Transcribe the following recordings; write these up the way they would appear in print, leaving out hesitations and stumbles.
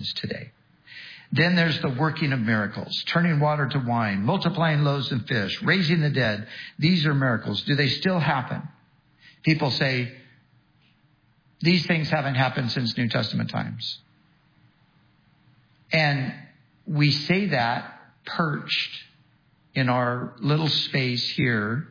happens today. Then there's the working of miracles, turning water to wine, multiplying loaves and fish, raising the dead. These are miracles. Do they still happen? People say, these things haven't happened since New Testament times. And we say that perched in our little space here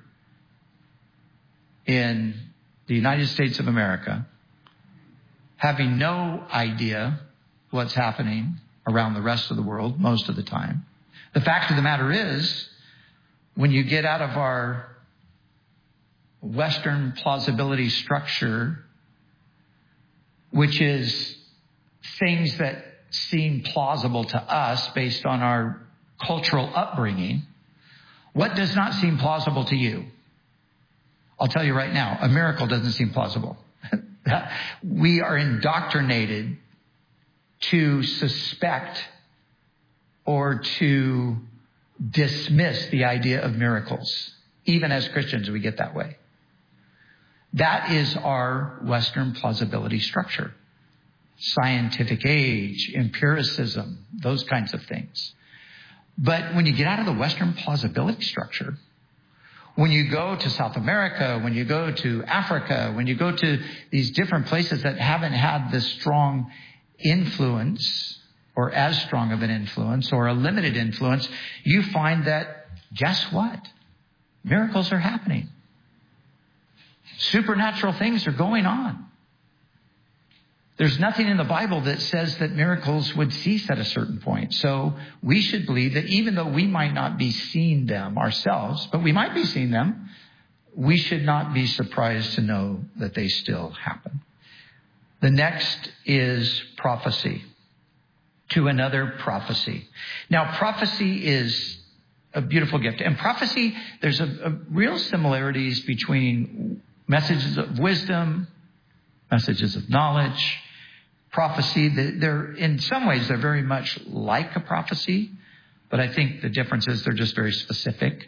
in the United States of America, having no idea what's happening around the rest of the world most of the time. The fact of the matter is, when you get out of our Western plausibility structure, which is things that seem plausible to us based on our cultural upbringing, what does not seem plausible to you? I'll tell you right now, a miracle doesn't seem plausible. We are indoctrinated to suspect or to dismiss the idea of miracles. Even as Christians, we get that way. That is our Western plausibility structure. Scientific age, empiricism, those kinds of things. But when you get out of the Western plausibility structure, when you go to South America, when you go to Africa, when you go to these different places that haven't had this strong influence or as strong of an influence or a limited influence, you find that, guess what? Miracles are happening. Supernatural things are going on. There's nothing in the Bible that says that miracles would cease at a certain point. So we should believe that even though we might not be seeing them ourselves, but we might be seeing them, we should not be surprised to know that they still happen. The next is prophecy. To another prophecy. Now, prophecy is a beautiful gift. And prophecy, there's a real similarities between messages of wisdom, messages of knowledge, prophecy. They're in some ways, they're very much like a prophecy, but I think the difference is they're just very specific.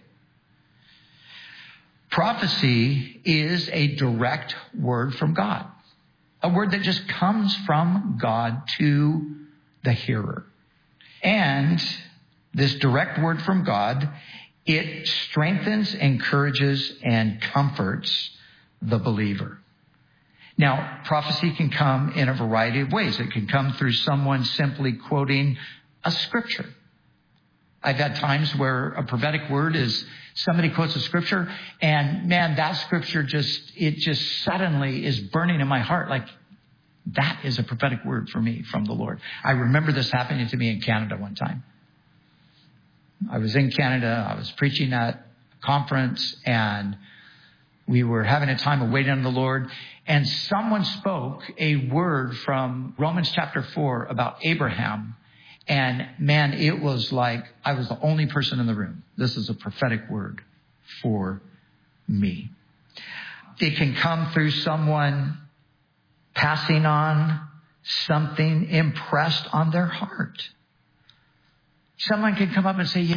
Prophecy is a direct word from God, a word that just comes from God to the hearer. And this direct word from God, it strengthens, encourages, and comforts the believer. Now, prophecy can come in a variety of ways. It can come through someone simply quoting a scripture. I've had times where a prophetic word is somebody quotes a scripture, and man, that scripture just suddenly is burning in my heart. Like, that is a prophetic word for me from the Lord. I remember this happening to me in Canada one time. I was in Canada. I was preaching at a conference, and we were having a time of waiting on the Lord. And someone spoke a word from Romans chapter 4 about Abraham. And man, it was like I was the only person in the room. This is a prophetic word for me. It can come through someone passing on something impressed on their heart. Someone can come up and say,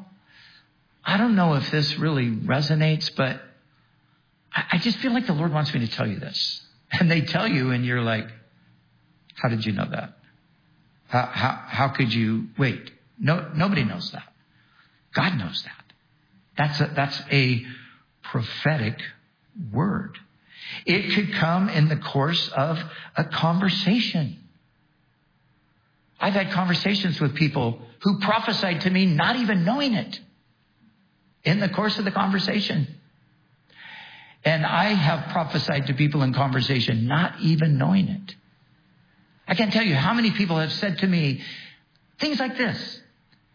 I don't know if this really resonates, but I just feel like the Lord wants me to tell you this. And they tell you, and you're like, how did you know that? How could you wait? No, nobody knows that. God knows that. That's a prophetic word. It could come in the course of a conversation. I've had conversations with people who prophesied to me not even knowing it in the course of the conversation. And I have prophesied to people in conversation not even knowing it. I can't tell you how many people have said to me things like this.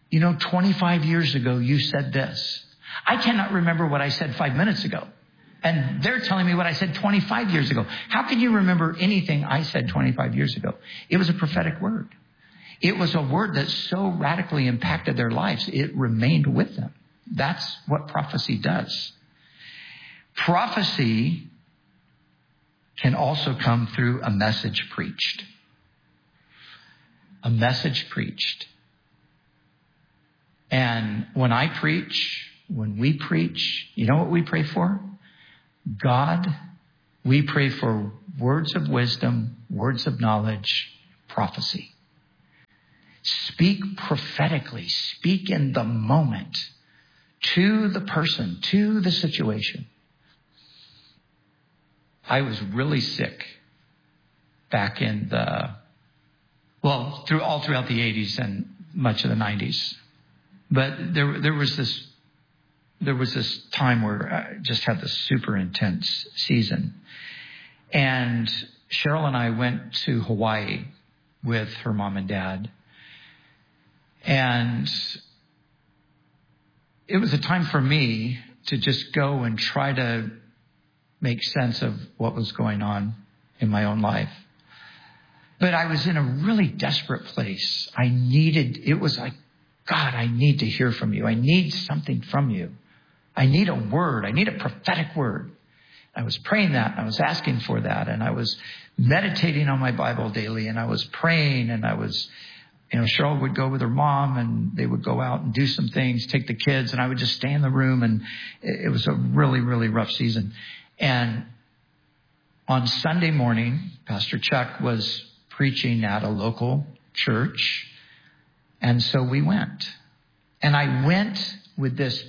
25 years ago, you said this. I cannot remember what I said 5 minutes ago. And they're telling me what I said 25 years ago. How can you remember anything I said 25 years ago? It was a prophetic word. It was a word that so radically impacted their lives, it remained with them. That's what prophecy does. Prophecy can also come through a message preached. A message preached. And when I preach, when we preach, you know what we pray for? God, we pray for words of wisdom, words of knowledge, prophecy. Speak prophetically. Speak in the moment to the person, to the situation. I was really sick back in all throughout the 80s and much of the 90s. But there was this time where I just had this super intense season. And Cheryl and I went to Hawaii with her mom and dad. And it was a time for me to just go and try to make sense of what was going on in my own life. But I was in a really desperate place. It was like, God, I need to hear from you. I need something from you. I need a word. I need a prophetic word. I was praying that. I was asking for that. And I was meditating on my Bible daily. And I was praying. And I was, Cheryl would go with her mom and they would go out and do some things, take the kids. And I would just stay in the room. And it was a really, really rough season. And on Sunday morning, Pastor Chuck was preaching at a local church. And so we went. And I went with this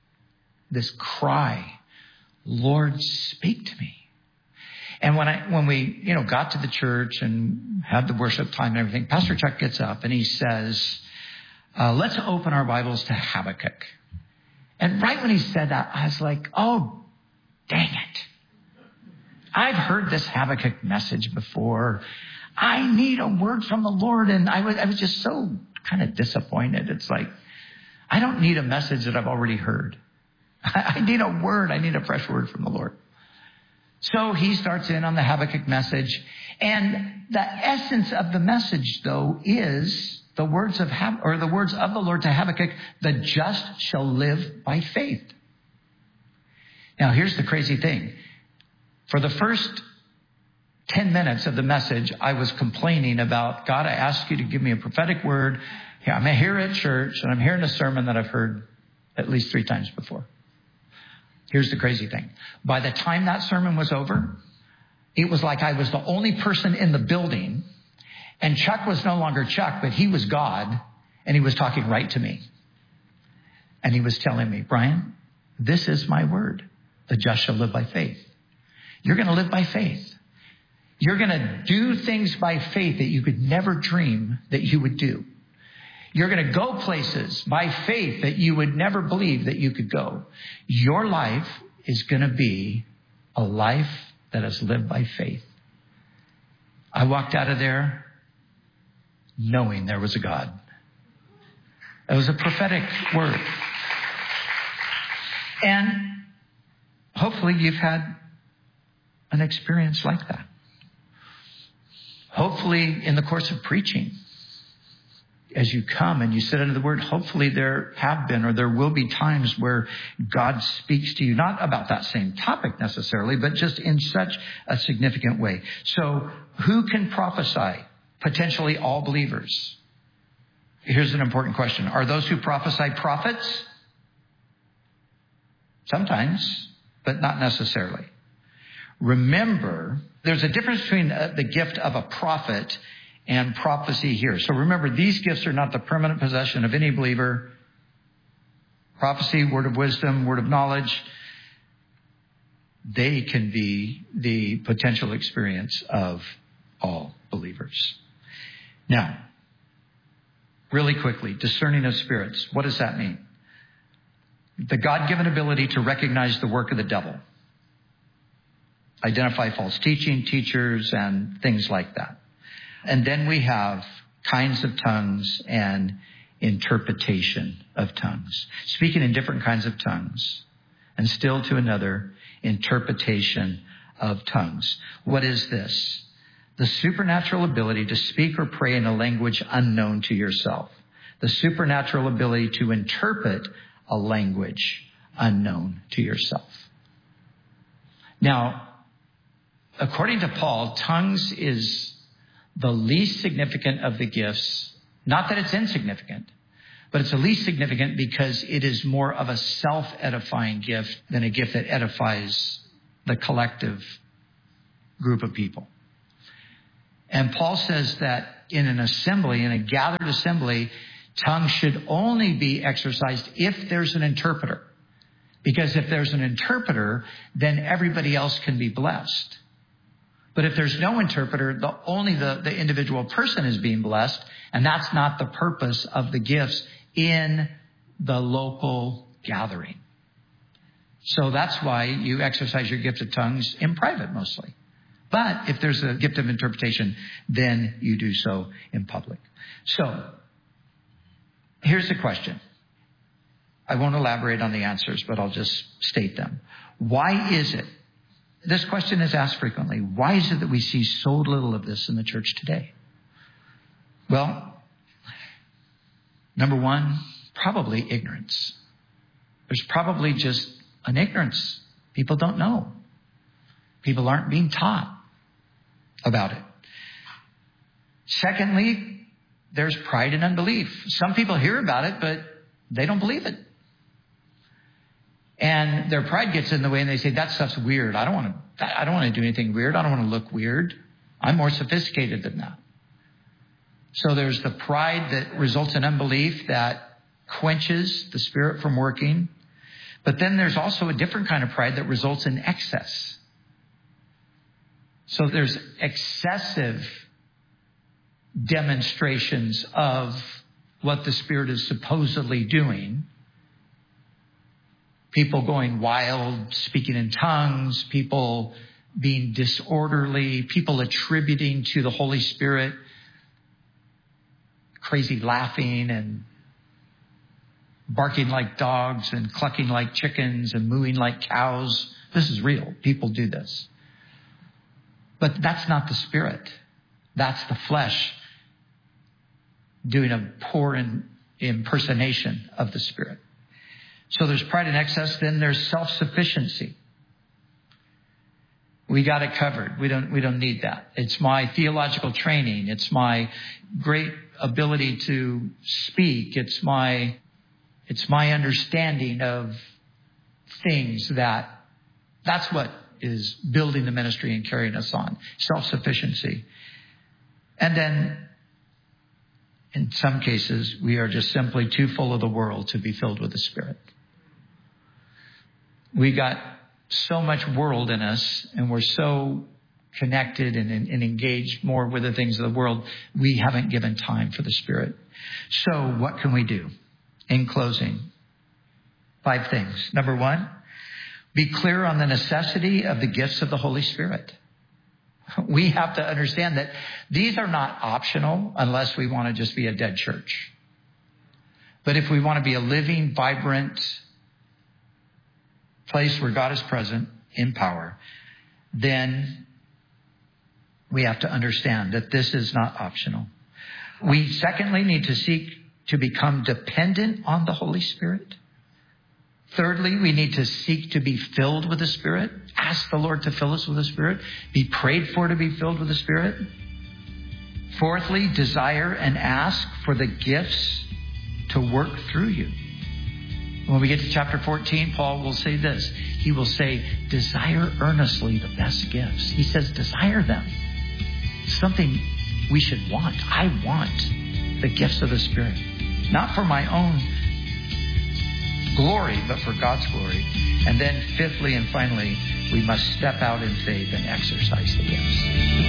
cry, Lord, speak to me. And when we got to the church and had the worship time and everything, Pastor Chuck gets up and he says, let's open our Bibles to Habakkuk. And right when he said that, I was like, oh, dang it. I've heard this Habakkuk message before. I need a word from the Lord. And I was just so kind of disappointed. It's like, I don't need a message that I've already heard. I need a word. I need a fresh word from the Lord. So he starts in on the Habakkuk message. And the essence of the message, though, is the words of the Lord to Habakkuk, the just shall live by faith. Now, here's the crazy thing. For the first 10 minutes of the message, I was complaining about, God, I ask you to give me a prophetic word. I'm here at church, and I'm hearing a sermon that I've heard at least 3 times before. Here's the crazy thing. By the time that sermon was over, it was like I was the only person in the building, and Chuck was no longer Chuck, but he was God, and he was talking right to me. And he was telling me, Brian, this is my word. The just shall live by faith. You're going to live by faith. You're going to do things by faith that you could never dream that you would do. You're going to go places by faith that you would never believe that you could go. Your life is going to be a life that is lived by faith. I walked out of there knowing there was a God. It was a prophetic word. And hopefully you've had an experience like that. Hopefully in the course of preaching, as you come and you sit under the word, hopefully there have been or there will be times where God speaks to you, not about that same topic necessarily, but just in such a significant way. So who can prophesy? Potentially all believers. Here's an important question. Are those who prophesy prophets? Sometimes, but not necessarily. Remember, there's a difference between the gift of a prophet and prophecy here. So remember, these gifts are not the permanent possession of any believer. Prophecy, word of wisdom, word of knowledge, they can be the potential experience of all believers. Now, really quickly, discerning of spirits. What does that mean? The God-given ability to recognize the work of the devil. Identify false teaching, teachers, and things like that. And then we have kinds of tongues and interpretation of tongues. Speaking in different kinds of tongues. And still to another, interpretation of tongues. What is this? The supernatural ability to speak or pray in a language unknown to yourself. The supernatural ability to interpret a language unknown to yourself. Now, according to Paul, tongues is the least significant of the gifts. Not that it's insignificant, but it's the least significant because it is more of a self-edifying gift than a gift that edifies the collective group of people. And Paul says that in an assembly, in a gathered assembly, tongues should only be exercised if there's an interpreter. Because if there's an interpreter, then everybody else can be blessed. But if there's no interpreter, only the individual person is being blessed, and that's not the purpose of the gifts in the local gathering. So that's why you exercise your gift of tongues in private mostly. But if there's a gift of interpretation, then you do so in public. So here's the question. I won't elaborate on the answers, but I'll just state them. Why is it? This question is asked frequently. Why is it that we see so little of this in the church today? Well, number one, probably ignorance. There's probably just an ignorance. People don't know. People aren't being taught about it. Secondly, there's pride and unbelief. Some people hear about it, but they don't believe it. And their pride gets in the way and they say, that stuff's weird. I don't want to do anything weird. I don't want to look weird. I'm more sophisticated than that. So there's the pride that results in unbelief that quenches the Spirit from working. But then there's also a different kind of pride that results in excess. So there's excessive demonstrations of what the Spirit is supposedly doing. People going wild, speaking in tongues, people being disorderly, people attributing to the Holy Spirit crazy laughing and barking like dogs and clucking like chickens and mooing like cows. This is real. People do this. But that's not the Spirit. That's the flesh doing a poor impersonation of the Spirit. So there's pride and excess. Then there's self-sufficiency. We got it covered. We don't need that. It's my theological training. It's my great ability to speak. It's my understanding of things that's what is building the ministry and carrying us on. Self-sufficiency. And then in some cases, we are just simply too full of the world to be filled with the Spirit. We got so much world in us, and we're so connected and engaged more with the things of the world, we haven't given time for the Spirit. So what can we do? In closing, 5 things. Number 1, be clear on the necessity of the gifts of the Holy Spirit. We have to understand that these are not optional unless we want to just be a dead church. But if we want to be a living, vibrant place where God is present in power, then we have to understand that this is not optional. We secondly need to seek to become dependent on the Holy Spirit. Thirdly, we need to seek to be filled with the Spirit. Ask the Lord to fill us with the Spirit. Be prayed for to be filled with the Spirit. Fourthly, desire and ask for the gifts to work through you. When we get to chapter 14, Paul will say this. He will say, desire earnestly the best gifts. He says, desire them. Something we should want. I want the gifts of the Spirit. Not for my own glory, but for God's glory. And then fifthly and finally, we must step out in faith and exercise the gifts.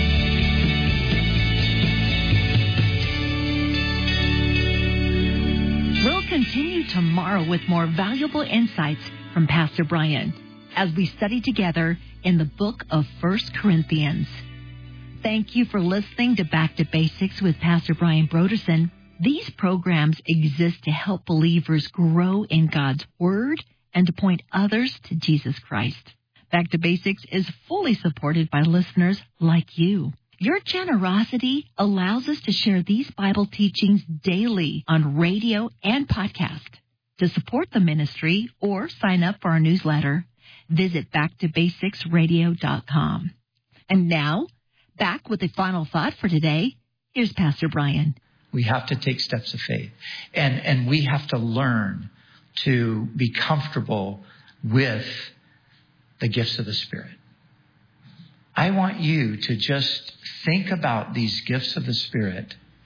We'll continue tomorrow with more valuable insights from Pastor Brian as we study together in the book of 1 Corinthians. Thank you for listening to Back to Basics with Pastor Brian Brodersen. These programs exist to help believers grow in God's Word and to point others to Jesus Christ. Back to Basics is fully supported by listeners like you. Your generosity allows us to share these Bible teachings daily on radio and podcast. To support the ministry or sign up for our newsletter, visit backtobasicsradio.com. And now, back with the final thought for today. Here's Pastor Brian. We have to take steps of faith. And we have to learn to be comfortable with the gifts of the Spirit. I want you to just think about these gifts of the Spirit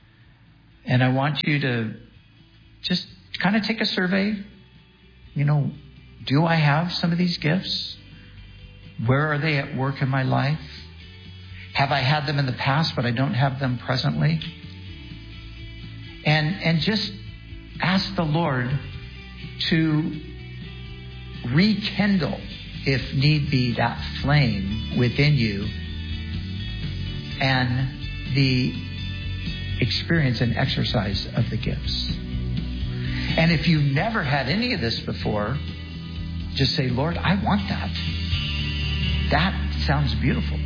And I want you to just kind of take a survey. Do I have some of these gifts? Where are they at work in my life? Have I had them in the past, but I don't have them presently? And just ask the Lord to rekindle, if need be, that flame within you and the experience and exercise of the gifts. And if you've never had any of this before, just say, Lord, I want that. That sounds beautiful.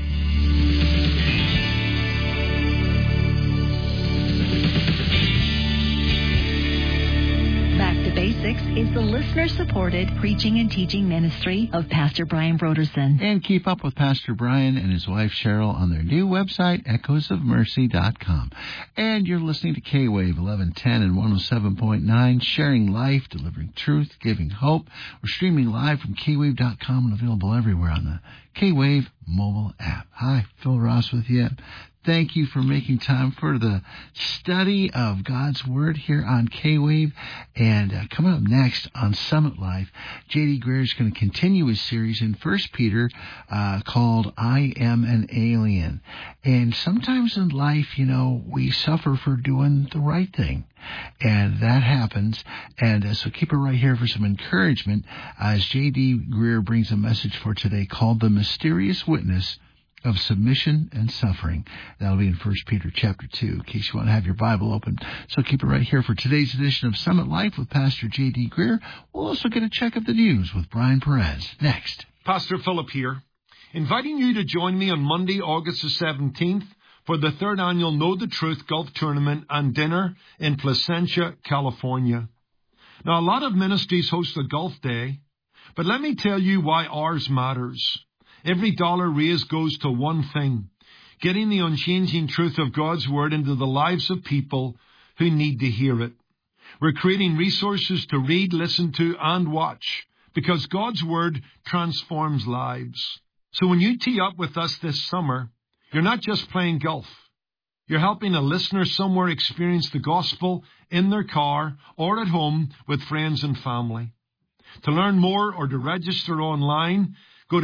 Back to Basics is the listener-supported preaching and teaching ministry of Pastor Brian Brodersen. And keep up with Pastor Brian and his wife Cheryl on their new website, echoesofmercy.com. And you're listening to K-Wave 1110 and 107.9, sharing life, delivering truth, giving hope. We're streaming live from kwave.com and available everywhere on the K-Wave mobile app. Hi, Phil Ross with you. Thank you for making time for the study of God's Word here on K-Wave. And coming up next on Summit Life, J.D. Greer is going to continue his series in 1 Peter called I Am an Alien. And sometimes in life, we suffer for doing the right thing. And that happens. And so keep it right here for some encouragement as J.D. Greer brings a message for today called The Mysterious Witness of Submission and Suffering. That'll be in 1 Peter chapter 2, in case you want to have your Bible open. So keep it right here for today's edition of Summit Life with Pastor J.D. Greer. We'll also get a check of the news with Brian Perez. Next. Pastor Philip here, inviting you to join me on Monday, August the 17th for the 3rd annual Know the Truth Golf Tournament and Dinner in Placentia, California. Now, a lot of ministries host a golf day, but let me tell you why ours matters. Every dollar raised goes to one thing, getting the unchanging truth of God's Word into the lives of people who need to hear it. We're creating resources to read, listen to, and watch, because God's Word transforms lives. So when you tee up with us this summer, you're not just playing golf. You're helping a listener somewhere experience the gospel in their car or at home with friends and family. To learn more or to register online, go to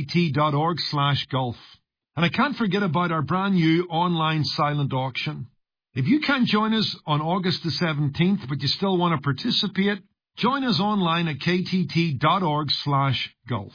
ktt.org/golf. And I can't forget about our brand new online silent auction. If you can't join us on August the 17th, but you still want to participate, join us online at ktt.org/golf.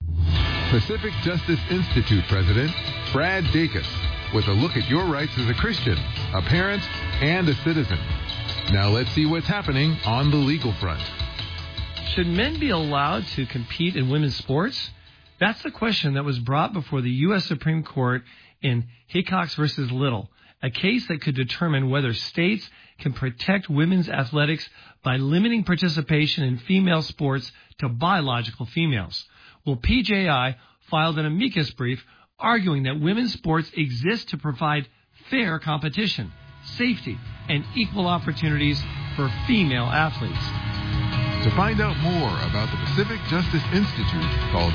Pacific Justice Institute President Brad Dacus with a look at your rights as a Christian, a parent, and a citizen. Now let's see what's happening on the legal front. Should men be allowed to compete in women's sports? That's the question that was brought before the U.S. Supreme Court in Hickox v. Little, a case that could determine whether states can protect women's athletics by limiting participation in female sports to biological females. Well, PJI filed an amicus brief arguing that women's sports exist to provide fair competition, safety, and equal opportunities for female athletes. To find out more about the Pacific Justice Institute, call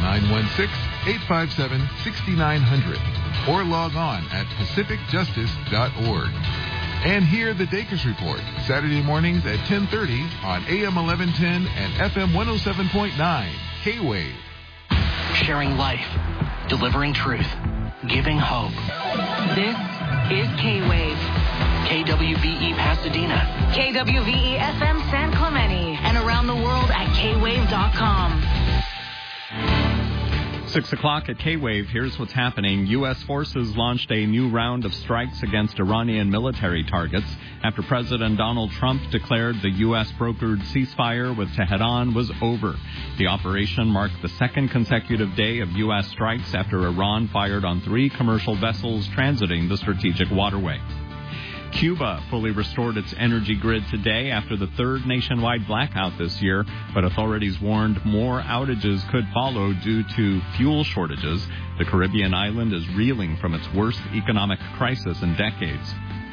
916-857-6900 or log on at pacificjustice.org. And hear the Dacus Report, Saturday mornings at 10:30 on AM 1110 and FM 107.9, K-Wave. Sharing life, delivering truth, giving hope. This is K-Wave. KWVE Pasadena. KWVE FM San Clemente. And around the world at kwave.com. 6 o'clock at K-Wave. Here's what's happening. U.S. forces launched a new round of strikes against Iranian military targets after President Donald Trump declared the U.S.-brokered ceasefire with Tehran was over. The operation marked the second consecutive day of U.S. strikes after Iran fired on 3 commercial vessels transiting the strategic waterway. Cuba fully restored its energy grid today after the 3rd nationwide blackout this year, but authorities warned more outages could follow due to fuel shortages. The Caribbean island is reeling from its worst economic crisis in decades.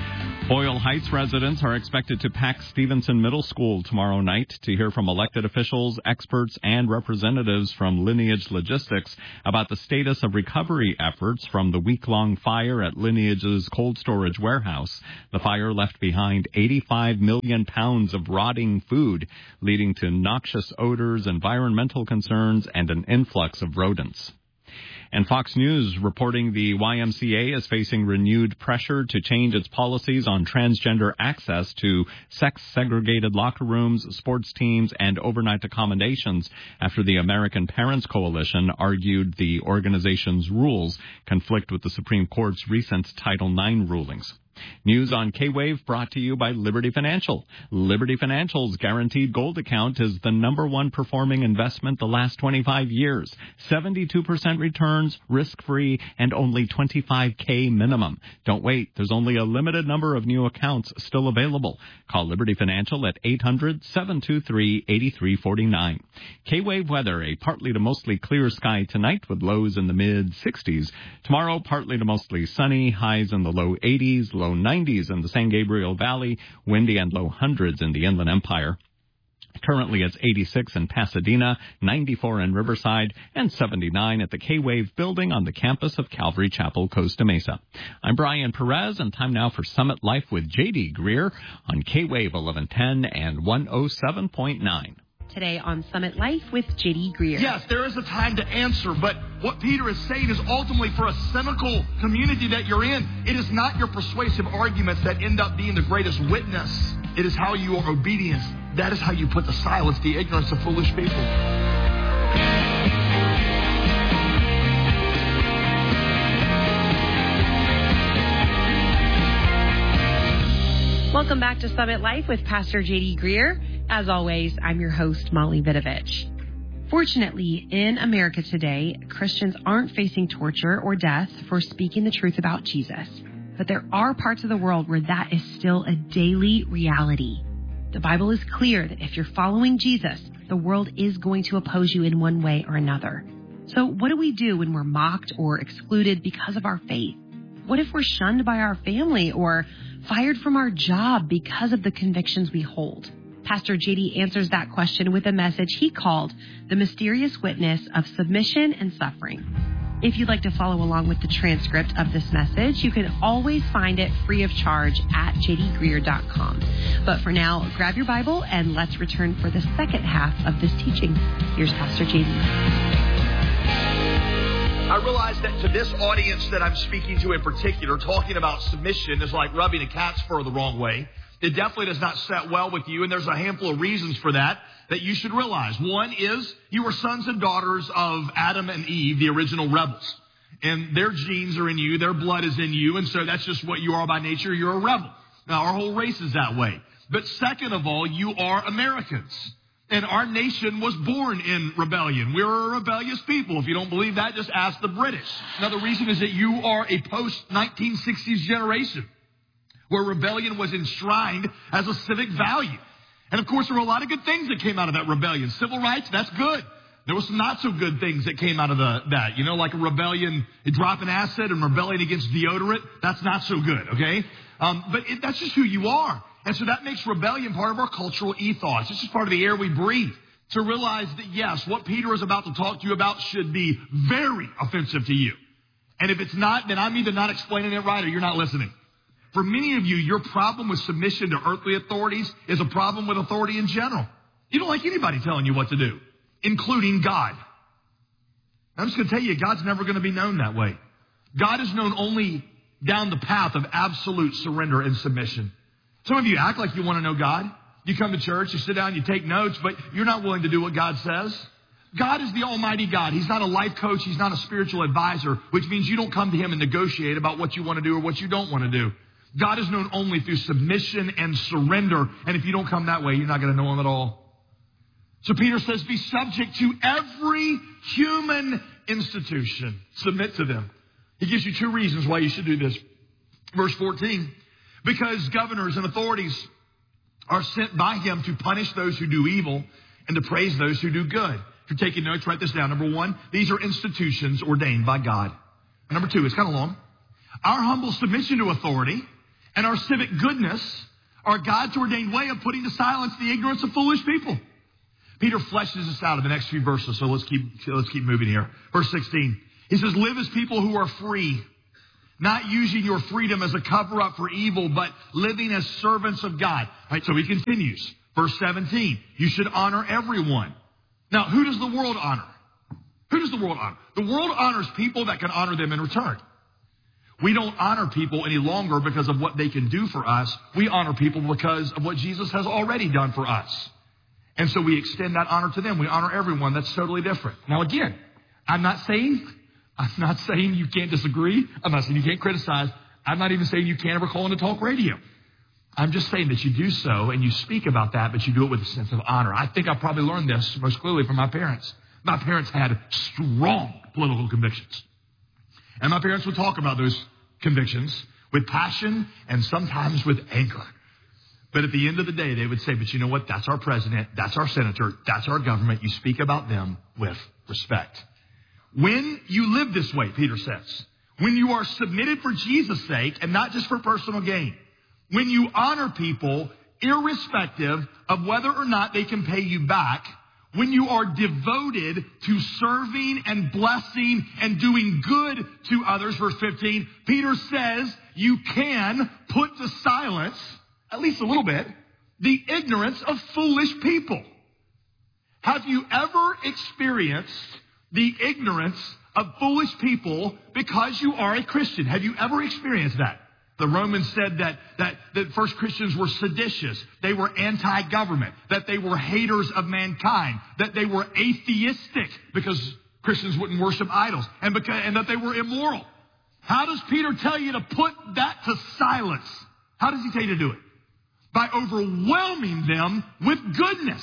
Boyle Heights residents are expected to pack Stevenson Middle School tomorrow night to hear from elected officials, experts, and representatives from Lineage Logistics about the status of recovery efforts from the week-long fire at Lineage's cold storage warehouse. The fire left behind 85 million pounds of rotting food, leading to noxious odors, environmental concerns, and an influx of rodents. And Fox News reporting the YMCA is facing renewed pressure to change its policies on transgender access to sex-segregated locker rooms, sports teams, and overnight accommodations after the American Parents Coalition argued the organization's rules conflict with the Supreme Court's recent Title IX rulings. News on K-Wave brought to you by Liberty Financial. Liberty Financial's guaranteed gold account is the number one performing investment the last 25 years. 72% returns, risk-free, and only $25K minimum. Don't wait. There's only a limited number of new accounts still available. Call Liberty Financial at 800-723-8349. K-Wave weather, a partly to mostly clear sky tonight with lows in the mid-60s. Tomorrow, partly to mostly sunny, highs in the low 80s, low 90s in the San Gabriel Valley, windy and low hundreds in the Inland Empire. Currently, it's 86 in Pasadena, 94 in Riverside, and 79 at the K-Wave building on the campus of Calvary Chapel, Costa Mesa. I'm Brian Perez, and time now for Summit Life with J.D. Greer on K-Wave 1110 and 107.9. Today on Summit Life with J.D. Greer. Yes, there is a time to answer, but what Peter is saying is ultimately for a cynical community that you're in, it is not your persuasive arguments that end up being the greatest witness. It is how you are obedient. That is how you put to silence the ignorance of foolish people. Welcome back to Summit Life with Pastor J.D. Greer. As always, I'm your host, Molly Vidovich. Fortunately, in America today, Christians aren't facing torture or death for speaking the truth about Jesus. But there are parts of the world where that is still a daily reality. The Bible is clear that if you're following Jesus, the world is going to oppose you in one way or another. So what do we do when we're mocked or excluded because of our faith? What if we're shunned by our family or fired from our job because of the convictions we hold? Pastor J.D. answers that question with a message he called The Mysterious Witness of Submission and Suffering. If you'd like to follow along with the transcript of this message, you can always find it free of charge at jdgreer.com. But for now, grab your Bible and let's return for the second half of this teaching. Here's Pastor J.D. I realize that to this audience that I'm speaking to in particular, talking about submission is like rubbing a cat's fur the wrong way. It definitely does not set well with you, and there's a handful of reasons for that you should realize. One is you are sons and daughters of Adam and Eve, the original rebels. And their genes are in you, their blood is in you, and so that's just what you are by nature. You're a rebel. Now, our whole race is that way. But second of all, you are Americans. And our nation was born in rebellion. We're a rebellious people. If you don't believe that, just ask the British. Another reason is that you are a post-1960s generation, where rebellion was enshrined as a civic value. And of course, there were a lot of good things that came out of that rebellion. Civil rights, that's good. There were some not so good things that came out of that. You know, like a rebellion, dropping acid and rebelling against deodorant. That's not so good, okay? But that's just who you are. And so that makes rebellion part of our cultural ethos. It's just part of the air we breathe. To realize that, yes, what Peter is about to talk to you about should be very offensive to you. And if it's not, then I'm either not explaining it right or you're not listening. For many of you, your problem with submission to earthly authorities is a problem with authority in general. You don't like anybody telling you what to do, including God. I'm just going to tell you, God's never going to be known that way. God is known only down the path of absolute surrender and submission. Some of you act like you want to know God. You come to church, you sit down, you take notes, but you're not willing to do what God says. God is the Almighty God. He's not a life coach. He's not a spiritual advisor, which means you don't come to Him and negotiate about what you want to do or what you don't want to do. God is known only through submission and surrender. And if you don't come that way, you're not going to know Him at all. So Peter says, be subject to every human institution. Submit to them. He gives you two reasons why you should do this. Verse 14, because governors and authorities are sent by Him to punish those who do evil and to praise those who do good. If you're taking notes, write this down. Number one, these are institutions ordained by God. And number two, it's kind of long. Our humble submission to authority and our civic goodness are God's ordained way of putting to silence the ignorance of foolish people. Peter fleshes this out in the next few verses, so let's keep moving here. Verse 16, he says, live as people who are free, not using your freedom as a cover-up for evil, but living as servants of God. All right, so he continues. Verse 17, you should honor everyone. Now, who does the world honor? Who does the world honor? The world honors people that can honor them in return. We don't honor people any longer because of what they can do for us. We honor people because of what Jesus has already done for us. And so we extend that honor to them. We honor everyone. That's totally different. Now, again, I'm not saying you can't disagree. I'm not saying you can't criticize. I'm not even saying you can't ever call into talk radio. I'm just saying that you do so and you speak about that, but you do it with a sense of honor. I think I probably learned this most clearly from my parents. My parents had strong political convictions. And my parents would talk about those convictions with passion and sometimes with anger. But at the end of the day, they would say, but you know what? That's our president. That's our senator. That's our government. You speak about them with respect. When you live this way, Peter says, when you are submitted for Jesus' sake and not just for personal gain, when you honor people irrespective of whether or not they can pay you back, when you are devoted to serving and blessing and doing good to others, verse 15, Peter says you can put to silence, at least a little bit, the ignorance of foolish people. Have you ever experienced the ignorance of foolish people because you are a Christian? Have you ever experienced that? The Romans said that first Christians were seditious, they were anti-government, that they were haters of mankind, that they were atheistic because Christians wouldn't worship idols, and that they were immoral. How does Peter tell you to put that to silence? How does he tell you to do it? By overwhelming them with goodness.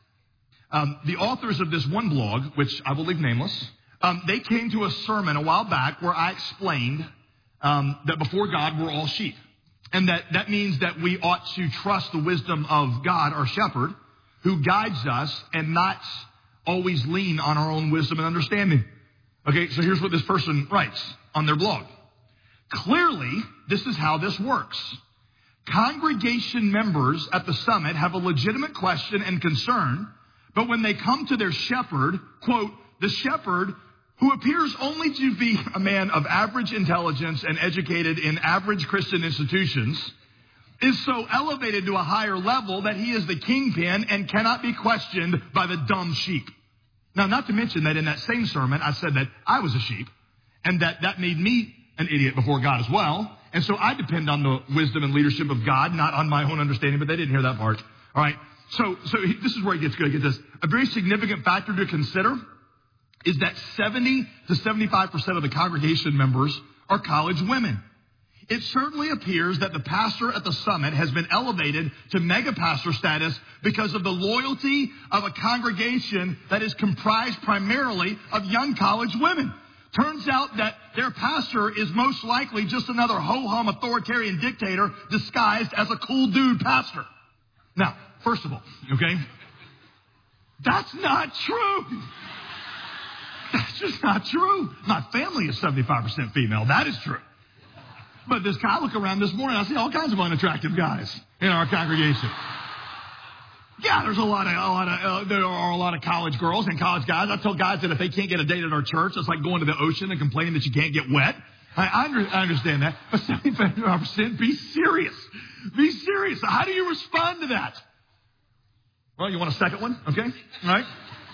The authors of this one blog, which I will leave nameless, they came to a sermon a while back where I explained that before God, we're all sheep. And that means that we ought to trust the wisdom of God, our shepherd, who guides us and not always lean on our own wisdom and understanding. Okay, so here's what this person writes on their blog. Clearly, this is how this works. Congregation members at the summit have a legitimate question and concern, but when they come to their shepherd, quote, the shepherd, who appears only to be a man of average intelligence and educated in average Christian institutions, is so elevated to a higher level that he is the kingpin and cannot be questioned by the dumb sheep. Now, not to mention that in that same sermon, I said that I was a sheep and that made me an idiot before God as well. And so I depend on the wisdom and leadership of God, not on my own understanding, but they didn't hear that part. All right. So this is where it gets good. Get this. A very significant factor to consider is that 70 to 75% of the congregation members are college women. It certainly appears that the pastor at the summit has been elevated to mega pastor status because of the loyalty of a congregation that is comprised primarily of young college women. Turns out that their pastor is most likely just another ho-hum authoritarian dictator disguised as a cool dude pastor. Now, first of all, okay, that's not true. That's just not true. My family is 75% female. That is true. But this guy, I look around this morning, I see all kinds of unattractive guys in our congregation. Yeah, there are a lot of college girls and college guys. I tell guys that if they can't get a date at our church, it's like going to the ocean and complaining that you can't get wet. I understand that. But 75%, be serious. Be serious. How do you respond to that? Well, you want a second one? Okay. All right.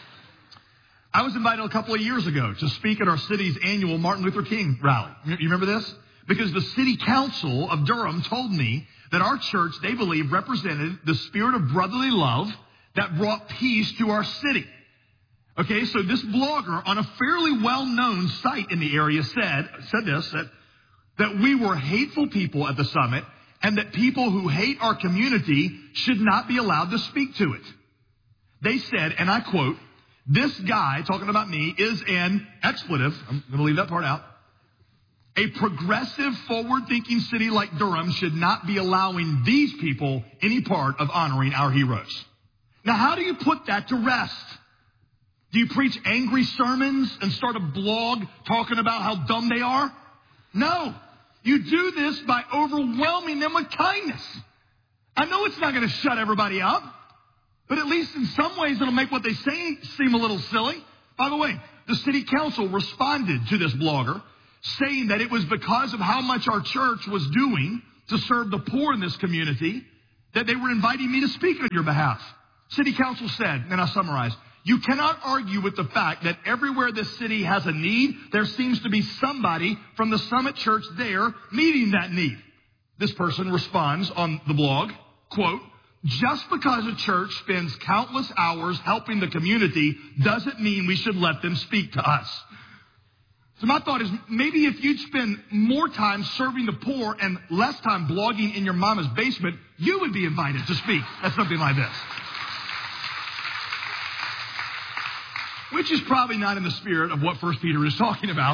I was invited a couple of years ago to speak at our city's annual Martin Luther King rally. You remember this? Because the city council of Durham told me that our church, they believe, represented the spirit of brotherly love that brought peace to our city. Okay, so this blogger on a fairly well-known site in the area said this, that we were hateful people at the summit and that people who hate our community should not be allowed to speak to it. They said, and I quote, this guy, talking about me, is an expletive. I'm going to leave that part out. A progressive, forward-thinking city like Durham should not be allowing these people any part of honoring our heroes. Now, how do you put that to rest? Do you preach angry sermons and start a blog talking about how dumb they are? No. You do this by overwhelming them with kindness. I know it's not going to shut everybody up, but at least in some ways it'll make what they say seem a little silly. By the way, the city council responded to this blogger, saying that it was because of how much our church was doing to serve the poor in this community that they were inviting me to speak on your behalf. City council said, and I'll summarize, you cannot argue with the fact that everywhere this city has a need, there seems to be somebody from the Summit Church there meeting that need. This person responds on the blog, quote, just because a church spends countless hours helping the community doesn't mean we should let them speak to us. So my thought is maybe if you'd spend more time serving the poor and less time blogging in your mama's basement, you would be invited to speak at something like this. Which is probably not in the spirit of what 1 Peter is talking about.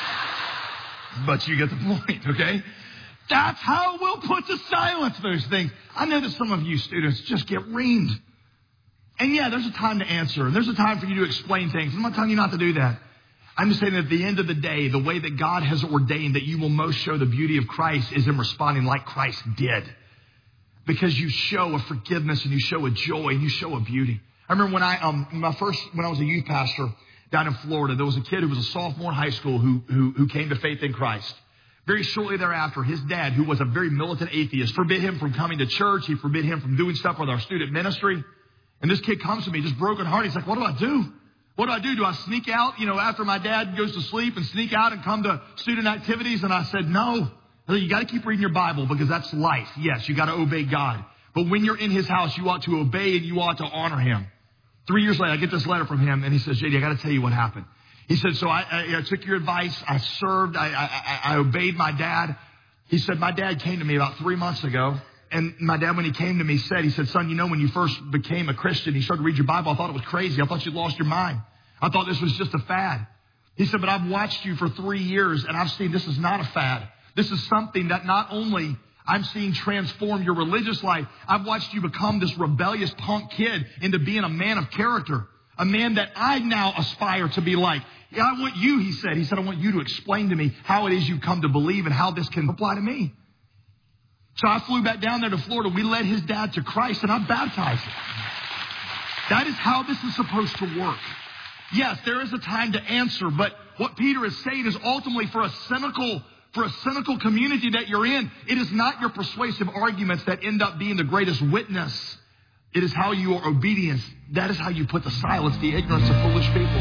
But you get the point, okay? That's how we'll put to silence those things. I know that some of you students just get reamed. And yeah, there's a time to answer. And there's a time for you to explain things. I'm not telling you not to do that. I'm just saying that at the end of the day, the way that God has ordained that you will most show the beauty of Christ is in responding like Christ did. Because you show a forgiveness and you show a joy and you show a beauty. I remember when I was a youth pastor down in Florida, there was a kid who was a sophomore in high school who came to faith in Christ. Very shortly thereafter, his dad, who was a very militant atheist, forbid him from coming to church. He forbid him from doing stuff with our student ministry. And this kid comes to me, just broken heart. He's like, what do I do? What do? Do I sneak out, after my dad goes to sleep and sneak out and come to student activities? And I said, no. You got to keep reading your Bible because that's life. Yes, you got to obey God. But when you're in his house, you ought to obey and you ought to honor him. 3 years later, I get this letter from him, and he says, JD, I got to tell you what happened. He said, so I took your advice. I served. I obeyed my dad. He said, my dad came to me about 3 months ago, and my dad, when he came to me, he said, son, when you first became a Christian, you started to read your Bible, I thought it was crazy. I thought you'd lost your mind. I thought this was just a fad. He said, but I've watched you for 3 years, and I've seen this is not a fad. This is something that not only I'm seeing transform your religious life. I've watched you become this rebellious punk kid into being a man of character, a man that I now aspire to be like. Yeah, I want you, he said, I want you to explain to me how it is you come to believe and how this can apply to me. So I flew back down there to Florida. We led his dad to Christ, and I baptized him. That is how this is supposed to work. Yes, there is a time to answer, but what Peter is saying is ultimately for a cynical community that you're in, it is not your persuasive arguments that end up being the greatest witness. It is how your obedience, that is how you put to silence the ignorance of foolish people.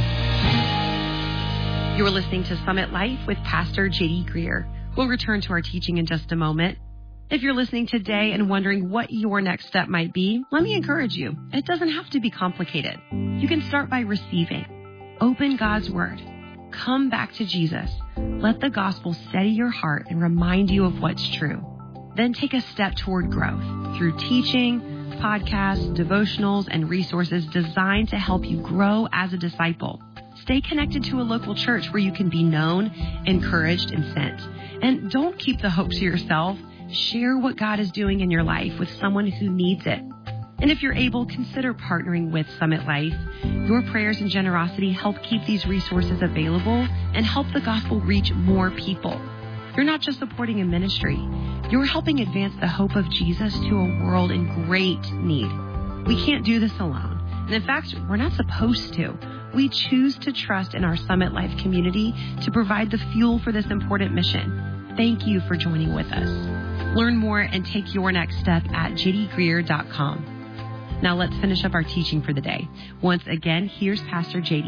You're listening to Summit Life with Pastor J.D. Greer. We'll return to our teaching in just a moment. If you're listening today and wondering what your next step might be, let me encourage you. It doesn't have to be complicated. You can start by receiving. Open God's Word. Come back to Jesus. Let the gospel steady your heart and remind you of what's true. Then take a step toward growth through teaching, podcasts, devotionals, and resources designed to help you grow as a disciple. Stay connected to a local church where you can be known, encouraged, and sent. And don't keep the hope to yourself. Share what God is doing in your life with someone who needs it. And if you're able, consider partnering with Summit Life. Your prayers and generosity help keep these resources available and help the gospel reach more people. You're not just supporting a ministry. You're helping advance the hope of Jesus to a world in great need. We can't do this alone. And in fact, we're not supposed to. We choose to trust in our Summit Life community to provide the fuel for this important mission. Thank you for joining with us. Learn more and take your next step at jdgreer.com. Now let's finish up our teaching for the day. Once again, here's Pastor JD.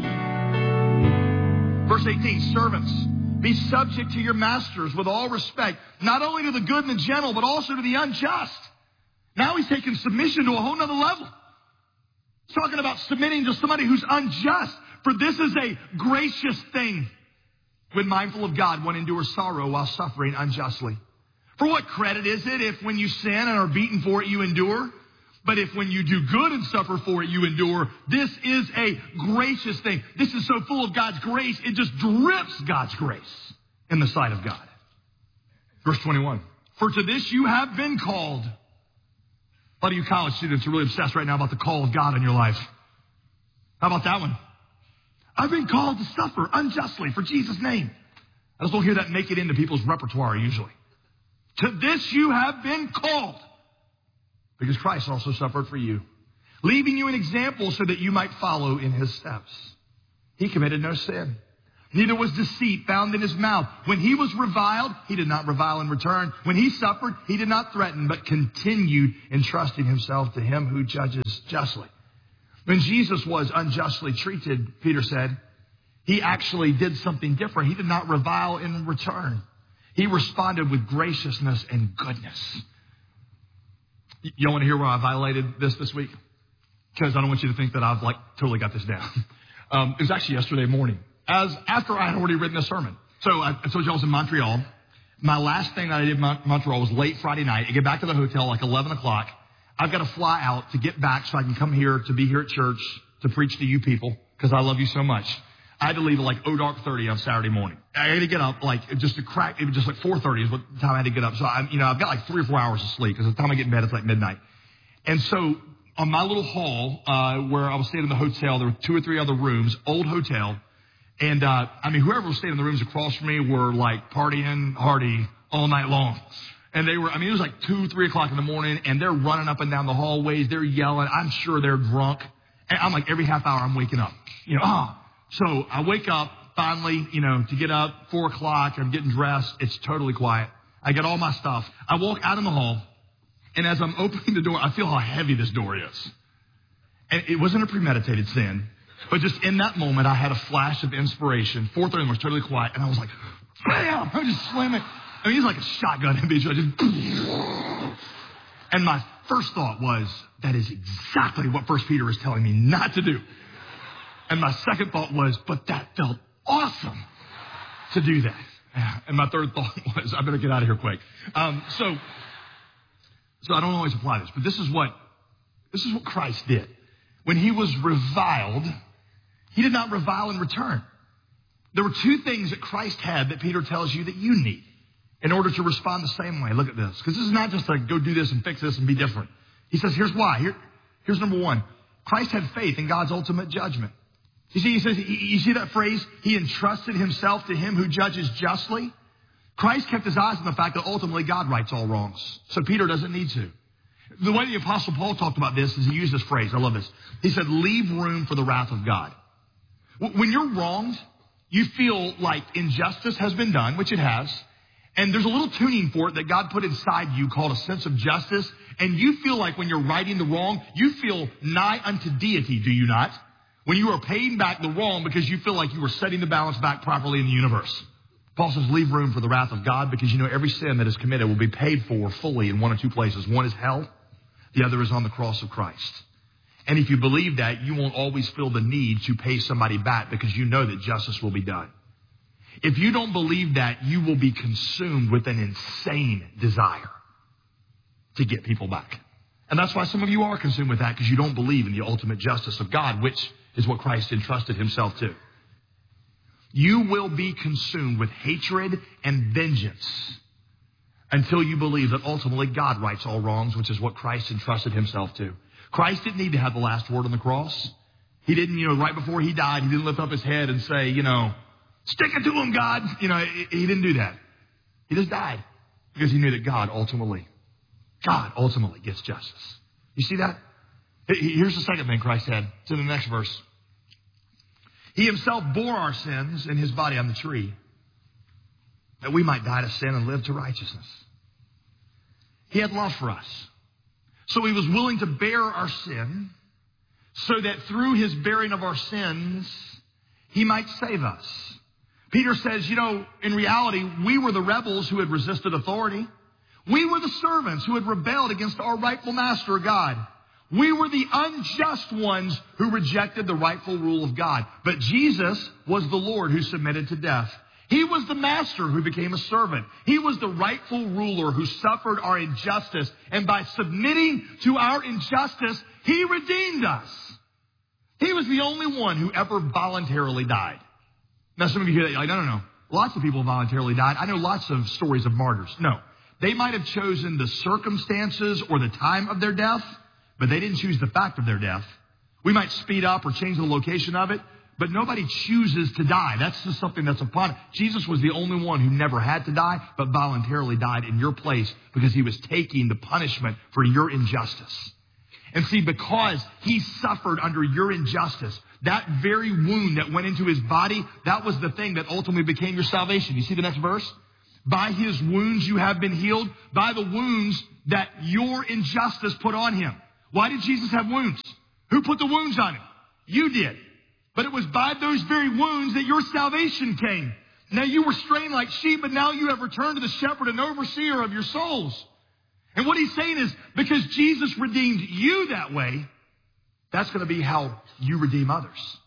Verse 18, servants, be subject to your masters with all respect, not only to the good and the gentle, but also to the unjust. Now he's taking submission to a whole nother level. He's talking about submitting to somebody who's unjust, for this is a gracious thing. When mindful of God, one endures sorrow while suffering unjustly. For what credit is it if when you sin and are beaten for it, you endure? But if when you do good and suffer for it, you endure, this is a gracious thing. This is so full of God's grace, it just drips God's grace in the sight of God. Verse 21. For to this you have been called. A lot of you college students are really obsessed right now about the call of God in your life. How about that one? I've been called to suffer unjustly for Jesus' name. I just don't hear that make it into people's repertoire usually. To this you have been called, because Christ also suffered for you, leaving you an example so that you might follow in his steps. He committed no sin. Neither was deceit found in his mouth. When he was reviled, he did not revile in return. When he suffered, he did not threaten, but continued entrusting himself to him who judges justly. When Jesus was unjustly treated, Peter said, he actually did something different. He did not revile in return. He responded with graciousness and goodness. Y'all want to hear where I violated this week? Because I don't want you to think that I've totally got this down. It was actually yesterday morning, after I had already written a sermon. So I told you I was in Montreal. My last thing that I did in Montreal was late Friday night. I get back to the hotel 11 o'clock. I've got to fly out to get back so I can come here to be here at church to preach to you people because I love you so much. I had to leave at dark 30 on Saturday morning. I had to get up just to crack. It was just 4:30 is what time I had to get up. So I've got 3 or 4 hours of sleep because the time I get in bed it's midnight. And so on my little hall where I was staying in the hotel, there were 2 or 3 other rooms, old hotel. And whoever was staying in the rooms across from me were partying hardy all night long. And they were, it was 2, 3 o'clock in the morning and they're running up and down the hallways. They're yelling. I'm sure they're drunk. And I'm every half hour I'm waking up, So I wake up finally, to get up 4 o'clock. I'm getting dressed. It's totally quiet. I get all my stuff. I walk out in the hall. And as I'm opening the door, I feel how heavy this door is. And it wasn't a premeditated sin. But just in that moment, I had a flash of inspiration. 4:30 was totally quiet. And I was like, bam! I just slam it. It's like a shotgun. And my first thought was, that is exactly what 1 Peter is telling me not to do. And my second thought was, but that felt awesome to do that. And my third thought was, I better get out of here quick. So I don't always apply this, but this is what Christ did. When he was reviled, he did not revile in return. There were 2 things that Christ had that Peter tells you that you need in order to respond the same way. Look at this. Because this is not just go do this and fix this and be different. He says, here's why. Here's number 1. Christ had faith in God's ultimate judgment. You see, he says, you see that phrase? He entrusted himself to him who judges justly. Christ kept his eyes on the fact that ultimately God rights all wrongs. So Peter doesn't need to. The way the Apostle Paul talked about this is he used this phrase. I love this. He said, leave room for the wrath of God. When you're wronged, you feel like injustice has been done, which it has. And there's a little tuning for it that God put inside you called a sense of justice. And you feel like when you're righting the wrong, you feel nigh unto deity, do you not? When you are paying back the wrong because you feel like you were setting the balance back properly in the universe. Paul says, leave room for the wrath of God because every sin that is committed will be paid for fully in 1 or 2 places. One is hell. The other is on the cross of Christ. And if you believe that, you won't always feel the need to pay somebody back because you know that justice will be done. If you don't believe that, you will be consumed with an insane desire to get people back. And that's why some of you are consumed with that because you don't believe in the ultimate justice of God, which is what Christ entrusted himself to. You will be consumed with hatred and vengeance until you believe that ultimately God rights all wrongs, which is what Christ entrusted himself to. Christ didn't need to have the last word on the cross. He didn't, right before he died, he didn't lift up his head and say, stick it to him, God. He didn't do that. He just died because he knew that God ultimately gets justice. You see that? Here's the second thing Christ had. It's in the next verse. He himself bore our sins in his body on the tree, that we might die to sin and live to righteousness. He had love for us. So he was willing to bear our sin so that through his bearing of our sins, he might save us. Peter says, in reality, we were the rebels who had resisted authority. We were the servants who had rebelled against our rightful master, God. We were the unjust ones who rejected the rightful rule of God. But Jesus was the Lord who submitted to death. He was the master who became a servant. He was the rightful ruler who suffered our injustice. And by submitting to our injustice, he redeemed us. He was the only one who ever voluntarily died. Now, some of you hear that, you're like, no. Lots of people voluntarily died. I know lots of stories of martyrs. No. They might have chosen the circumstances or the time of their death, but they didn't choose the fact of their death. We might speed up or change the location of it, but nobody chooses to die. That's just something that's upon it. Jesus was the only one who never had to die, but voluntarily died in your place because he was taking the punishment for your injustice. And see, because he suffered under your injustice, that very wound that went into his body, that was the thing that ultimately became your salvation. You see the next verse? By his wounds you have been healed, by the wounds that your injustice put on him. Why did Jesus have wounds? Who put the wounds on him? You did. But it was by those very wounds that your salvation came. Now you were straying like sheep, but now you have returned to the shepherd and overseer of your souls. And what he's saying is, because Jesus redeemed you that way, that's going to be how you redeem others.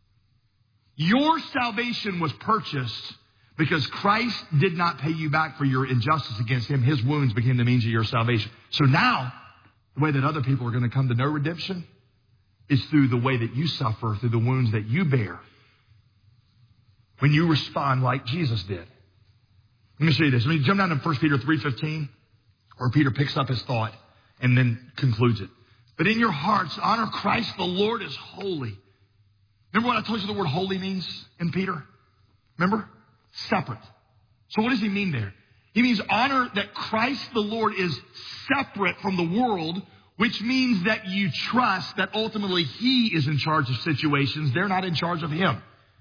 Your salvation was purchased because Christ did not pay you back for your injustice against him. His wounds became the means of your salvation. So now, the way that other people are going to come to know redemption is through the way that you suffer, through the wounds that you bear, when you respond like Jesus did. Let me show you this. Let me jump down to 1 Peter 3:15, where Peter picks up his thought and then concludes it. But in your hearts, honor Christ the Lord as holy. Remember what I told you the word holy means in Peter? Remember? Separate. So what does he mean there? He means honor that Christ the Lord is separate from the world, which means that you trust that ultimately he is in charge of situations. They're not in charge of him.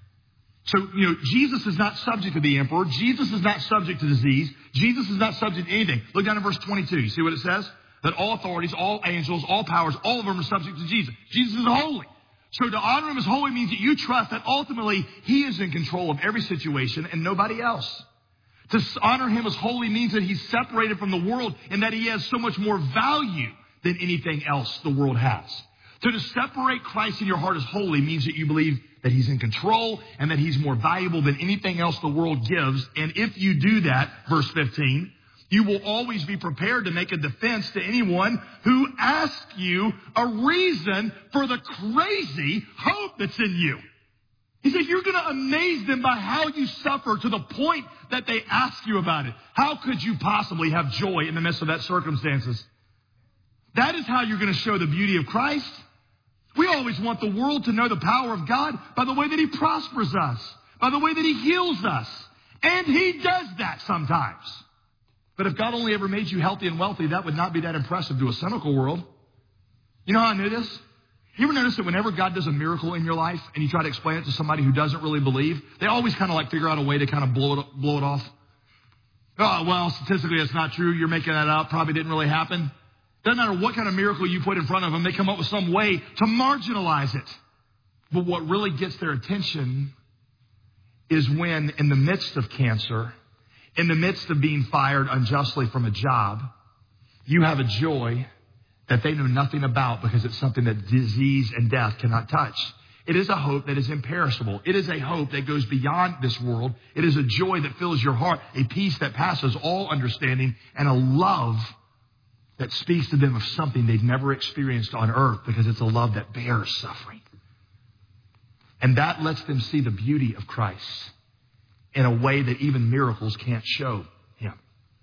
So, Jesus is not subject to the emperor. Jesus is not subject to disease. Jesus is not subject to anything. Look down at verse 22. You see what it says? That all authorities, all angels, all powers, all of them are subject to Jesus. Jesus is holy. So to honor him as holy means that you trust that ultimately he is in control of every situation and nobody else. To honor him as holy means that he's separated from the world and that he has so much more value than anything else the world has. So to separate Christ in your heart as holy means that you believe that he's in control and that he's more valuable than anything else the world gives. And if you do that, verse 15, you will always be prepared to make a defense to anyone who asks you a reason for the crazy hope that's in you. He said, you're going to amaze them by how you suffer to the point that they ask you about it. How could you possibly have joy in the midst of that circumstances? That is how you're going to show the beauty of Christ. We always want the world to know the power of God by the way that he prospers us, by the way that he heals us. And he does that sometimes. But if God only ever made you healthy and wealthy, that would not be that impressive to a cynical world. You know how I knew this? You ever notice that whenever God does a miracle in your life and you try to explain it to somebody who doesn't really believe, they always kind of like figure out a way to kind of blow it off? Oh, well, statistically it's not true. You're making that up. Probably didn't really happen. Doesn't matter what kind of miracle you put in front of them, they come up with some way to marginalize it. But what really gets their attention is when in the midst of cancer, in the midst of being fired unjustly from a job, you have a joy that they know nothing about because it's something that disease and death cannot touch. It is a hope that is imperishable. It is a hope that goes beyond this world. It is a joy that fills your heart, a peace that passes all understanding, and a love that speaks to them of something they've never experienced on earth because it's a love that bears suffering. And that lets them see the beauty of Christ in a way that even miracles can't show him.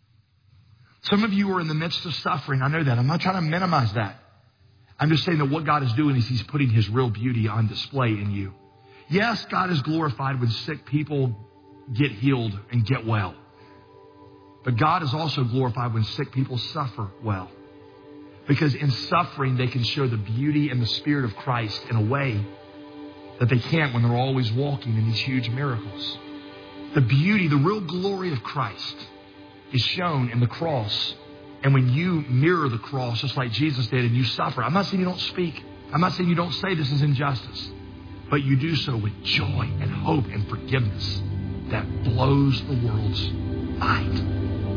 Some of you are in the midst of suffering. I know that. I'm not trying to minimize that. I'm just saying that what God is doing is he's putting his real beauty on display in you. Yes, God is glorified when sick people get healed and get well. But God is also glorified when sick people suffer well. Because in suffering, they can show the beauty and the Spirit of Christ in a way that they can't when they're always walking in these huge miracles. The beauty, the real glory of Christ is shown in the cross. And when you mirror the cross, just like Jesus did, and you suffer, I'm not saying you don't speak. I'm not saying you don't say this is injustice. But you do so with joy and hope and forgiveness that blows the world's mind.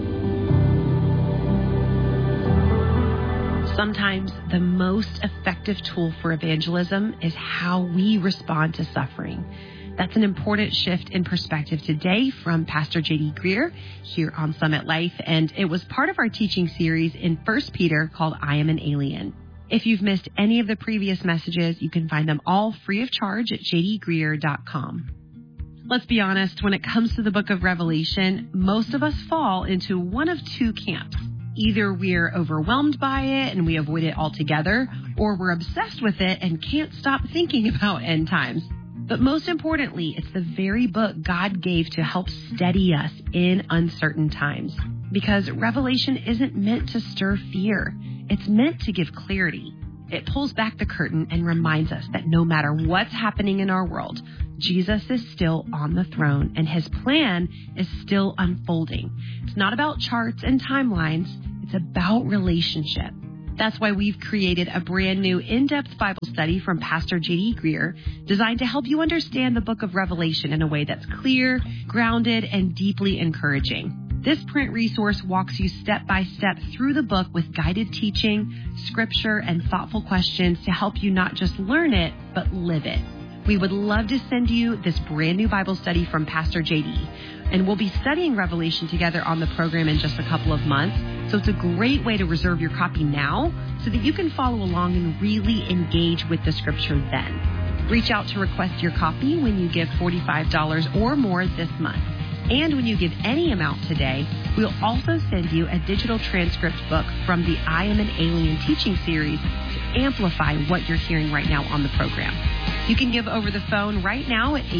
Sometimes the most effective tool for evangelism is how we respond to suffering. That's an important shift in perspective today from Pastor J.D. Greer here on Summit Life, and it was part of our teaching series in 1 Peter called I Am an Alien. If you've missed any of the previous messages, you can find them all free of charge at jdgreer.com. Let's be honest, when it comes to the book of Revelation, most of us fall into one of two camps. Either we're overwhelmed by it and we avoid it altogether, or we're obsessed with it and can't stop thinking about end times. But most importantly, it's the very book God gave to help steady us in uncertain times. Because Revelation isn't meant to stir fear. It's meant to give clarity. It pulls back the curtain and reminds us that no matter what's happening in our world, Jesus is still on the throne and his plan is still unfolding. It's not about charts and timelines. It's about relationship. That's why we've created a brand new in-depth Bible study from Pastor J.D. Greer designed to help you understand the book of Revelation in a way that's clear, grounded, and deeply encouraging. This print resource walks you step by step through the book with guided teaching, scripture, and thoughtful questions to help you not just learn it, but live it. We would love to send you this brand new Bible study from Pastor J.D. And we'll be studying Revelation together on the program in just a couple of months. So it's a great way to reserve your copy now so that you can follow along and really engage with the scripture then. Reach out to request your copy when you give $45 or more this month. And when you give any amount today, we'll also send you a digital transcript book from the I Am an Alien teaching series to amplify what you're hearing right now on the program. You can give over the phone right now at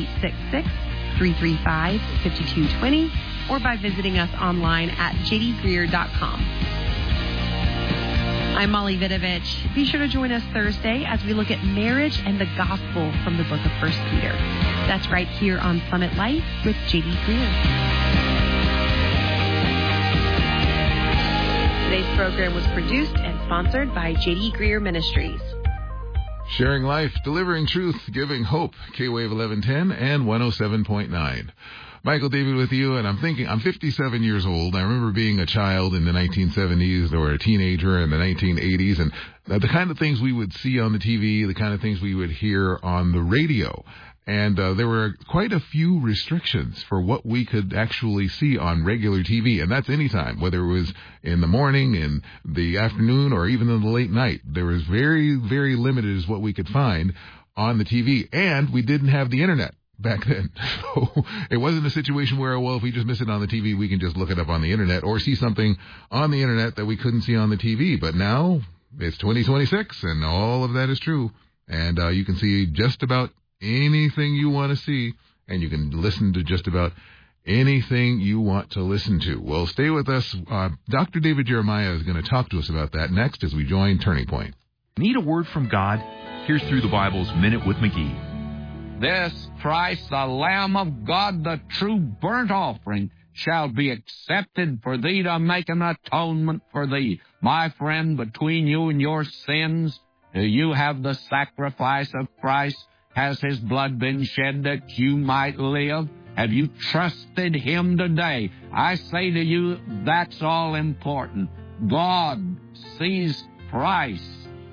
866-335-5220 or by visiting us online at jdgreer.com. I'm Molly Vidovich. Be sure to join us Thursday as we look at marriage and the gospel from the book of 1 Peter. That's right here on Summit Life with J.D. Greer. Today's program was produced and sponsored by J.D. Greer Ministries. Sharing life, delivering truth, giving hope. K-Wave 1110 and 107.9. Michael David with you, and I'm 57 years old. I remember being a child in the 1970s or a teenager in the 1980s, and the kind of things we would see on the TV, the kind of things we would hear on the radio. And there were quite a few restrictions for what we could actually see on regular TV, and that's anytime, whether it was in the morning, in the afternoon, or even in the late night. There was very, very limited as what we could find on the TV, and we didn't have the internet back then. So it wasn't a situation where, well, if we just miss it on the TV, we can just look it up on the internet or see something on the internet that we couldn't see on the TV. But now it's 2026 and all of that is true. And you can see just about anything you want to see, and you can listen to just about anything you want to listen to. Well, stay with us. Dr. David Jeremiah is going to talk to us about that next as we join Turning Point. Need a word from God? Here's Through the Bible's Minute with McGee. This Christ, the Lamb of God, the true burnt offering, shall be accepted for thee to make an atonement for thee. My friend, between you and your sins, do you have the sacrifice of Christ? Has his blood been shed that you might live? Have you trusted him today? I say to you, that's all important. God sees Christ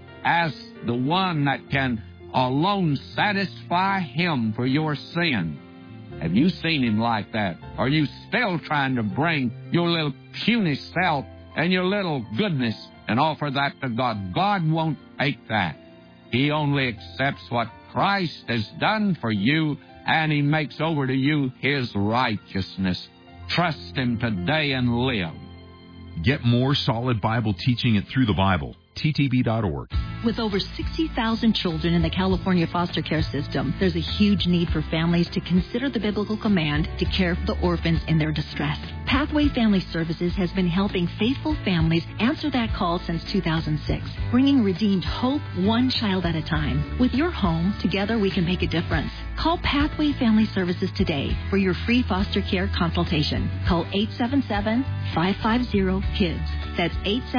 as the one that can alone satisfy him for your sin. Have you seen him like that? Are you still trying to bring your little puny self and your little goodness and offer that to God? God won't take that. He only accepts what Christ has done for you, and he makes over to you his righteousness. Trust him today and live. Get more solid Bible teaching at Through the Bible. ttb.org. With over 60,000 children in the California foster care system, there's a huge need for families to consider the biblical command to care for the orphans in their distress. Pathway Family Services has been helping faithful families answer that call since 2006, bringing redeemed hope one child at a time. With your home, together we can make a difference. Call Pathway Family Services today for your free foster care consultation. Call 877-550-KIDS. That's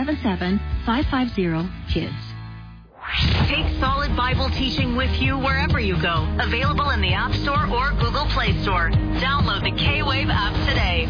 877-550-KIDS. Take solid Bible teaching with you wherever you go. Available in the App Store or Google Play Store. Download the K-Wave app today.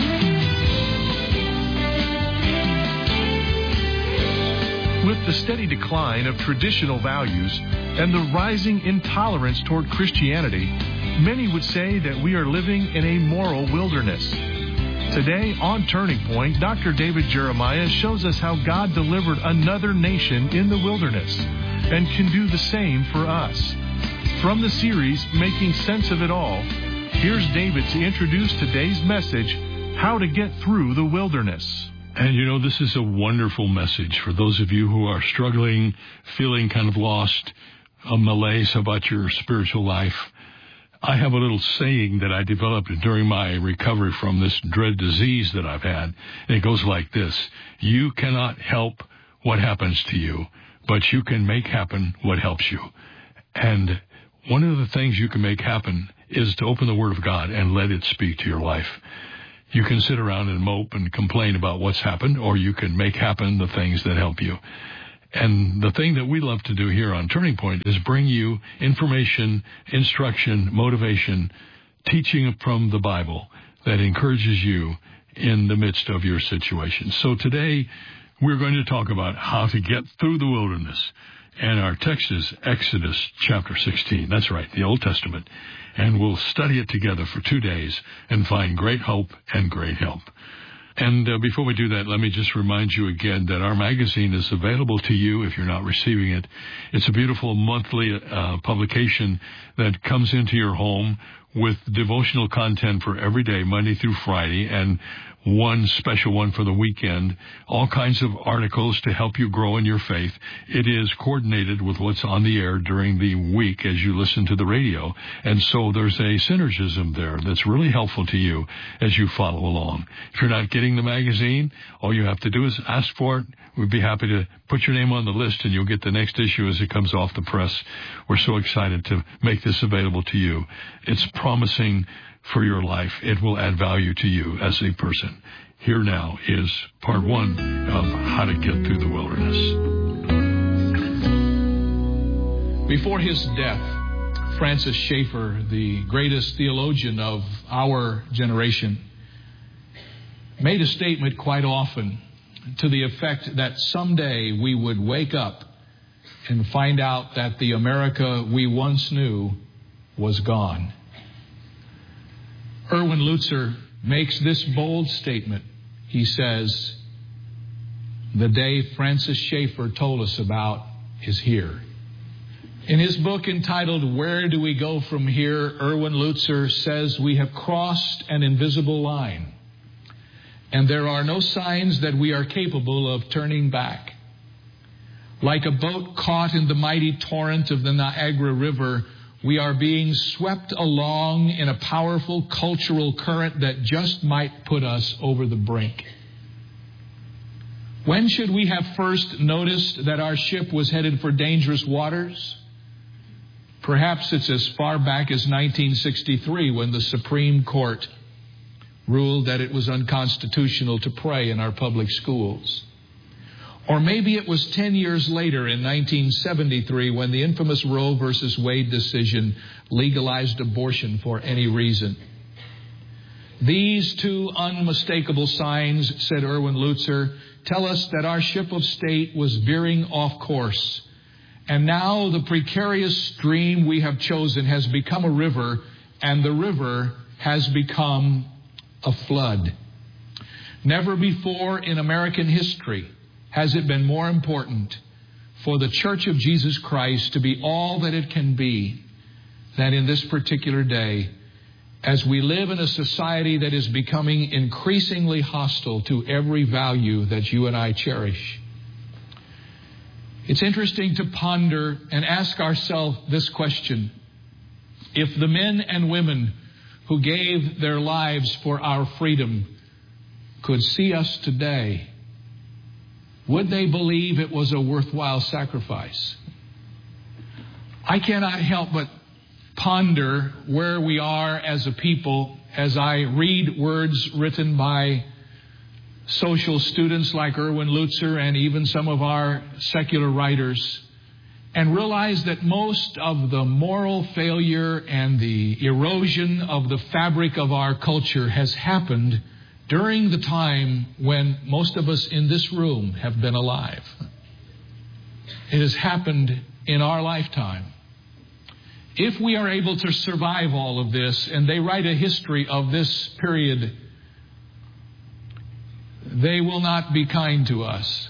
With the steady decline of traditional values and the rising intolerance toward Christianity, many would say that we are living in a moral wilderness. Today on Turning Point, Dr. David Jeremiah shows us how God delivered another nation in the wilderness and can do the same for us. From the series, Making Sense of It All, here's David to introduce today's message, How to Get Through the Wilderness. And you know, this is a wonderful message for those of you who are struggling, feeling kind of lost, a malaise about your spiritual life. I have a little saying that I developed during my recovery from this dread disease that I've had, and it goes like this: you cannot help what happens to you, but you can make happen what helps you. And one of the things you can make happen is to open the Word of God and let it speak to your life. You can sit around and mope and complain about what's happened, or you can make happen the things that help you. And the thing that we love to do here on Turning Point is bring you information, instruction, motivation, teaching from the Bible that encourages you in the midst of your situation. So today, we're going to talk about how to get through the wilderness. And our text is Exodus chapter 16. That's right, the Old Testament. And we'll study it together for 2 days and find great hope and great help. And before we do that, let me just remind you again that our magazine is available to you if you're not receiving it. It's a beautiful monthly publication that comes into your home with devotional content for every day, Monday through Friday, and one special one for the weekend, all kinds of articles to help you grow in your faith. It is coordinated with what's on the air during the week as you listen to the radio, and so there's a synergism there that's really helpful to you as you follow along. If you're not getting the magazine, all you have to do is ask for it. We'd be happy to put your name on the list, and you'll get the next issue as it comes off the press. We're so excited to make this available to you. It's promising for your life. It will add value to you as a person. Here now is part 1 of How to Get Through the Wilderness. Before his death, Francis Schaeffer, the greatest theologian of our generation, made a statement quite often to the effect that someday we would wake up and find out that the America we once knew was gone. Erwin Lutzer makes this bold statement. He says, the day Francis Schaeffer told us about is here. In his book entitled, Where Do We Go From Here?, Erwin Lutzer says we have crossed an invisible line, and there are no signs that we are capable of turning back. Like a boat caught in the mighty torrent of the Niagara River, we are being swept along in a powerful cultural current that just might put us over the brink. When should we have first noticed that our ship was headed for dangerous waters? Perhaps it's as far back as 1963, when the Supreme Court ruled that it was unconstitutional to pray in our public schools. Or maybe it was 10 years later in 1973 when the infamous Roe versus Wade decision legalized abortion for any reason. These two unmistakable signs, said Erwin Lutzer, tell us that our ship of state was veering off course. And now the precarious stream we have chosen has become a river, and the river has become a flood. Never before in American history has it been more important for the Church of Jesus Christ to be all that it can be than in this particular day, as we live in a society that is becoming increasingly hostile to every value that you and I cherish. It's interesting to ponder and ask ourselves this question. If the men and women who gave their lives for our freedom could see us today, would they believe it was a worthwhile sacrifice? I cannot help but ponder where we are as a people as I read words written by social students like Erwin Lutzer and even some of our secular writers, and realize that most of the moral failure and the erosion of the fabric of our culture has happened during the time when most of us in this room have been alive. It has happened in our lifetime. If we are able to survive all of this, and they write a history of this period, they will not be kind to us.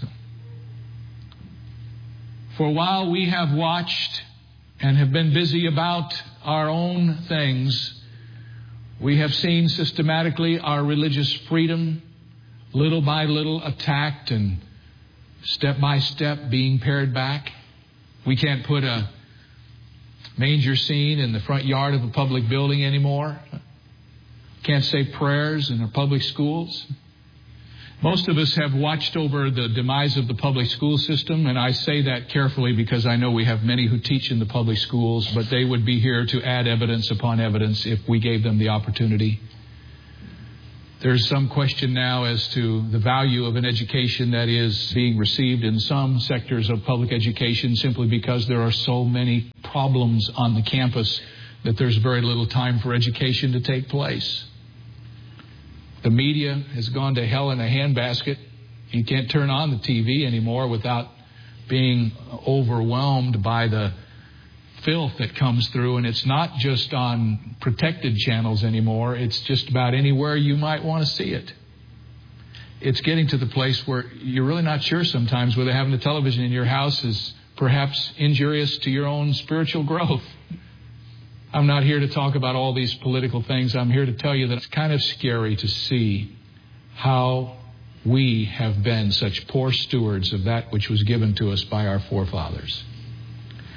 For while we have watched and have been busy about our own things, we have seen systematically our religious freedom, little by little, attacked and step by step being pared back. We can't put a manger scene in the front yard of a public building anymore. Can't say prayers in our public schools. Most of us have watched over the demise of the public school system, and I say that carefully because I know we have many who teach in the public schools, but they would be here to add evidence upon evidence if we gave them the opportunity. There's some question now as to the value of an education that is being received in some sectors of public education simply because there are so many problems on the campus that there's very little time for education to take place. The media has gone to hell in a handbasket. You can't turn on the TV anymore without being overwhelmed by the filth that comes through. And it's not just on protected channels anymore. It's just about anywhere you might want to see it. It's getting to the place where you're really not sure sometimes whether having a television in your house is perhaps injurious to your own spiritual growth. I'm not here to talk about all these political things. I'm here to tell you that it's kind of scary to see how we have been such poor stewards of that which was given to us by our forefathers.